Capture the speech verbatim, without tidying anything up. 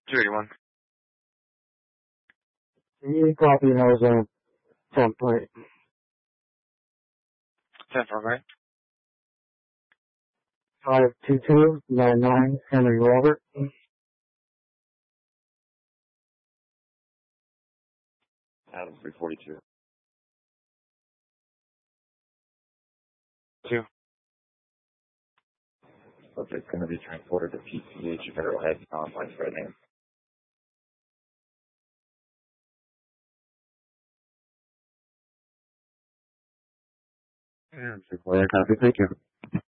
two eighty-one. Can you copy those on template? ten four, right? five two two nine nine Henry Robert. Adam three forty-two. two. Okay, it's going to be transported to P C H Arrowhead on my right name. Yeah, copy. Thank you.